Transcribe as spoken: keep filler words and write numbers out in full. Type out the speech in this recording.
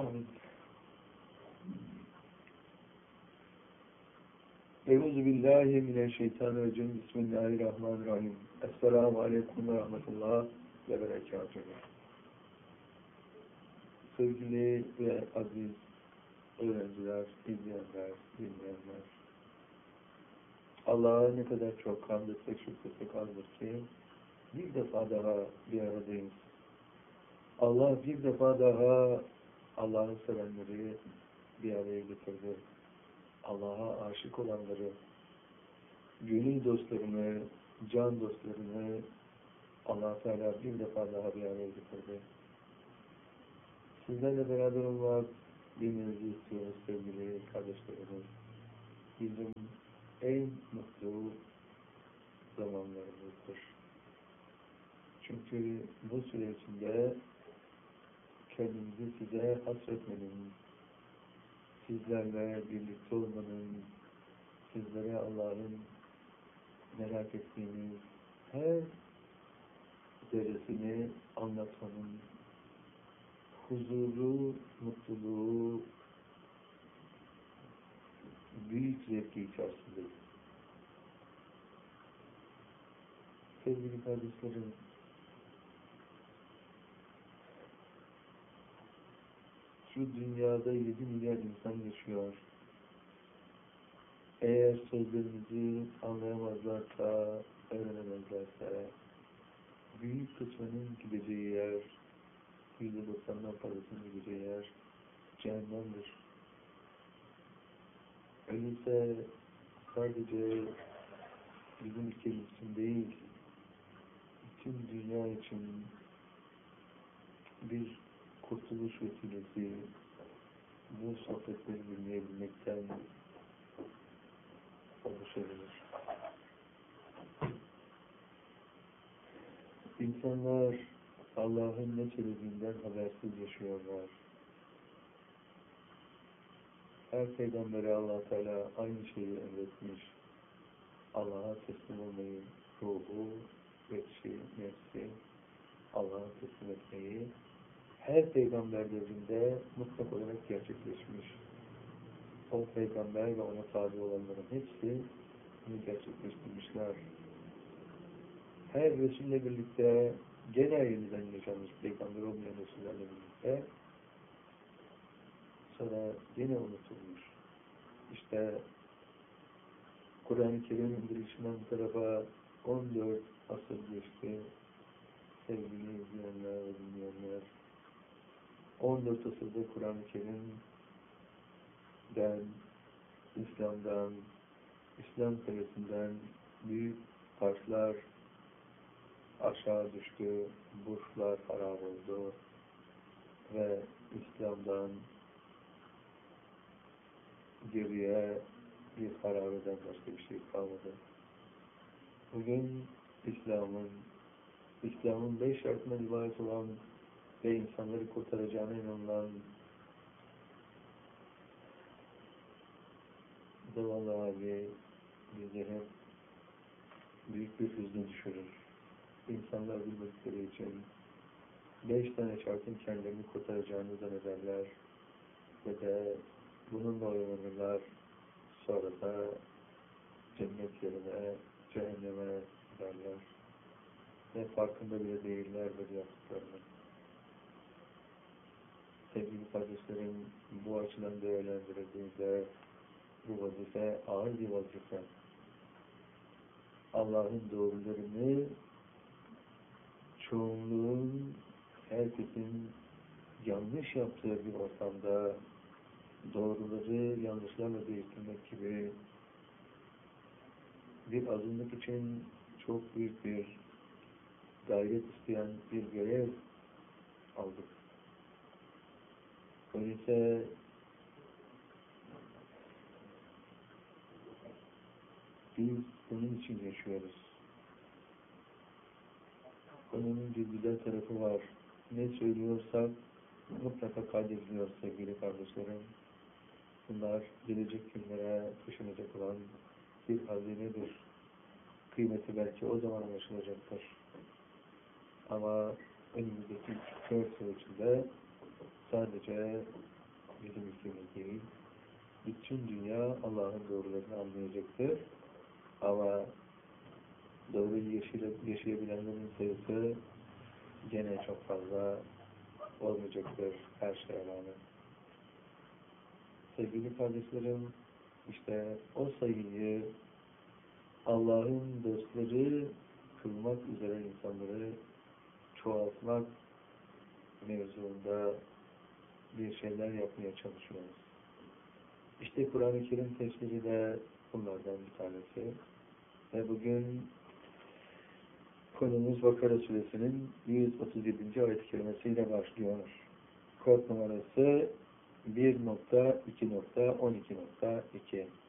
Amin. Euzu billahi mineşşeytanirracim. Bismillahirrahmanirrahim. Esselamu aleyküm ve rahmetullah ve berekatuhu. Sevgili ve aziz öğrenciler, izleyenler, dinleyenler. Allah'a ne kadar çok hamd etsek, şükretsek azdır ki bir defa daha bir aradayız. Allah bir defa daha Allah'ı sevenleri bir araya getirdi. Allah'a aşık olanları, gönül dostlarını, can dostlarını Allah Teala bir defa daha bir araya getirdi. Sizlerle beraber olmak bilmenizi istiyoruz sevgili kardeşlerimiz. Bizim en mutlu zamanlarımızdır. Çünkü bu süre içinde kendimizi size hasretmenin, sizlerle birlikte olmanın, sizlere Allah'ın merak ettiğiniz her zerresini anlatmanın huzuru, mutluluğu, büyük zevki içerisindeyiz. Sevgili kardeşlerim, şu dünyada yedi milyar insan yaşıyor. Eğer sözlerimizi anlayamazlarsa, öğrenemezlerse, büyük kısmının gideceği yer, yüzde doksandan fazlasının gideceği yer cehennemdir. Öyleyse sadece bizim ülkemiz için değil, bütün dünya için bir kurtuluş vesilesi bu sohbetleri dinleyebilmekten oluşabilir. İnsanlar Allah'ın ne söylediğinden habersiz yaşıyorlar. Her peygambere Allah Teala aynı şeyi emretmiş. Allah'a teslim olmayı, ruhu, vekşi, nefsi, Allah'a teslim etmeyi her peygamber devrinde mutlak olarak gerçekleşmiş. O peygamber ve ona tabi olanların hepsi bunu gerçekleştirmişler. Her Resul'le birlikte gene yeniden yaşanmış peygamber olmayan Resul'lerle birlikte sonra yine unutulmuş. İşte Kur'an-ı Kerim indirişinden bu tarafa on dört asır geçti. Sevgili izleyenler ve dinleyenler. on dört asırda Kur'an-ı Kerim'den, İslam'dan, İslam tarafından büyük taşlar aşağı düştü, burçlar harap oldu ve İslam'dan geriye bir harabeden başka bir şey kalmadı. Bugün İslam'ın İslam'ın beş şartından ibaret olan ve insanları kurtaracağına inanılan zavallı abi bizi hep büyük bir hüzne düşürür. İnsanlar bilmedikleri için beş tane şartın kendilerini kurtaracağını zannederler ve de bununla oyalanırlar. Sonra da cennet yerine cehenneme giderler. Ve farkında bile değiller ve yaptıklarının. Sevgili kardeşlerim, bu açıdan değerlendirildiğinde bu vazife ağır bir vazife. Allah'ın doğrularını çoğunluğun, herkesin yanlış yaptığı bir ortamda doğruları yanlışlarla değiştirmek gibi bir azınlık için çok büyük bir gayret isteyen bir görev aldık. Öyleyse biz bunun için yaşıyoruz. Onun bir güzel tarafı var. Ne söylüyorsak mutlaka kaydediliyor sevgili kardeşlerim. Bunlar gelecek günlere taşınacak olan bir hazinedir. Kıymeti belki o zaman anlaşılacaktır. Ama önümüzdeki üç dört yıl içinde sadece bizim ülkemiz değil. Bütün dünya Allah'ın doğrularını anlayacaktır. Ama doğru yaşayabilenlerin sayısı gene çok fazla olmayacaktır her şeye rağmen. Sevgili kardeşlerim, işte o sayıyı Allah'ın dostları kılmak üzere insanları çoğaltmak mevzuunda bir şeyler yapmaya çalışıyoruz. İşte Kur'an-ı Kerim tefsiri de bunlardan bir tanesi. Ve bugün konumuz Bakara Suresinin yüz otuz yedinci ayet-i kerimesiyle başlıyor. Kod numarası bir nokta iki nokta on iki nokta iki.